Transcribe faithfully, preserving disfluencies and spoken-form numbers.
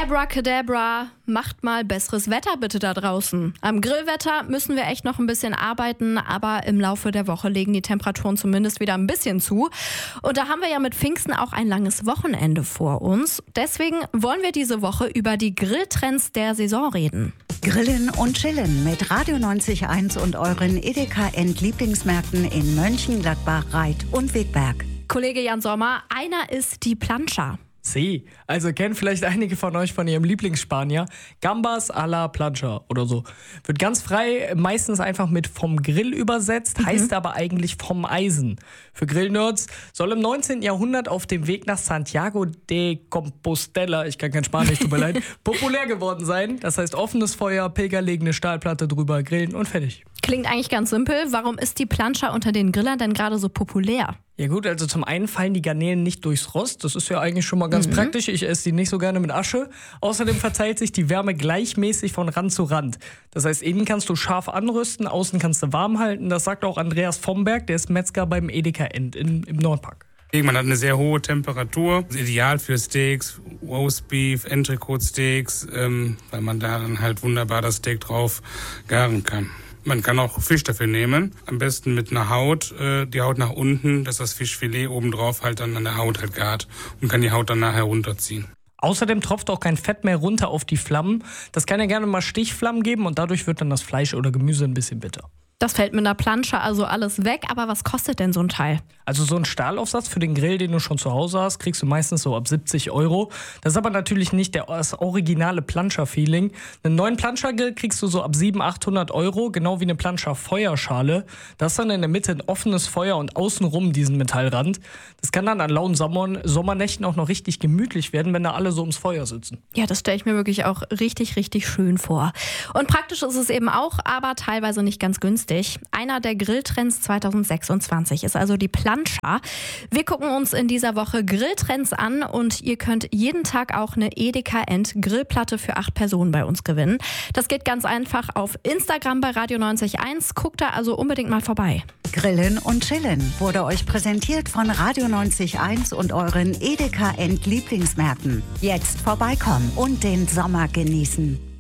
Abracadabra, macht mal besseres Wetter bitte da draußen. Am Grillwetter müssen wir echt noch ein bisschen arbeiten, aber im Laufe der Woche legen die Temperaturen zumindest wieder ein bisschen zu. Und da haben wir ja mit Pfingsten auch ein langes Wochenende vor uns. Deswegen wollen wir diese Woche über die Grilltrends der Saison reden. Grillen und Chillen mit Radio neunzig Komma eins und euren Edeka End-Lieblingsmärkten in Mönchengladbach, Reit und Wegberg. Kollege Jan Sommer, einer ist die Plancha. Sie, also kennen vielleicht einige von euch von ihrem Lieblingsspanier. Gambas a la plancha oder so. Wird ganz frei, meistens einfach mit vom Grill übersetzt, mhm. heißt aber eigentlich vom Eisen. Für Grillnerds soll im neunzehnten Jahrhundert auf dem Weg nach Santiago de Compostela, ich kann kein Spanisch, tut mir leid, populär geworden sein. Das heißt offenes Feuer, Pilger legen eine Stahlplatte drüber, grillen und fertig. Klingt eigentlich ganz simpel. Warum ist die Plancha unter den Grillern denn gerade so populär? Ja gut, also zum einen fallen die Garnelen nicht durchs Rost. Das ist ja eigentlich schon mal ganz mhm. praktisch. Ich esse die nicht so gerne mit Asche. Außerdem verteilt sich die Wärme gleichmäßig von Rand zu Rand. Das heißt, innen kannst du scharf anrüsten, außen kannst du warm halten. Das sagt auch Andreas Vomberg, der ist Metzger beim Edeka End in, im Nordpark. Man hat eine sehr hohe Temperatur, das ist ideal für Steaks, Roastbeef, Entrecote-Steaks, ähm, weil man da dann halt wunderbar das Steak drauf garen kann. Man kann auch Fisch dafür nehmen, am besten mit einer Haut, äh, die Haut nach unten, dass das Fischfilet obendrauf halt dann an der Haut halt gart und kann die Haut dann nachher runterziehen. Außerdem tropft auch kein Fett mehr runter auf die Flammen. Das kann ja gerne mal Stichflammen geben und dadurch wird dann das Fleisch oder Gemüse ein bisschen bitter. Das fällt mit einer Plancha also alles weg, aber was kostet denn so ein Teil? Also so ein Stahlaufsatz für den Grill, den du schon zu Hause hast, kriegst du meistens so ab siebzig Euro. Das ist aber natürlich nicht der, das originale Plancha-Feeling. Einen neuen Plancha-Grill kriegst du so ab siebenhundert, achthundert Euro, genau wie eine Plancha-Feuerschale. Das ist dann in der Mitte ein offenes Feuer und außenrum diesen Metallrand. Das kann dann an lauen Sommer- Sommernächten auch noch richtig gemütlich werden, wenn da alle so ums Feuer sitzen. Ja, das stelle ich mir wirklich auch richtig, richtig schön vor. Und praktisch ist es eben auch, aber teilweise nicht ganz günstig. Einer der Grilltrends zwanzig sechsundzwanzig ist also die Plancha. Wir gucken uns in dieser Woche Grilltrends an und ihr könnt jeden Tag auch eine Edeka End Grillplatte für acht Personen bei uns gewinnen. Das geht ganz einfach auf Instagram bei Radio neunzig Komma eins. Guckt da also unbedingt mal vorbei. Grillen und Chillen wurde euch präsentiert von Radio neunzig Komma eins und euren Edeka End Lieblingsmärkten. Jetzt vorbeikommen und den Sommer genießen.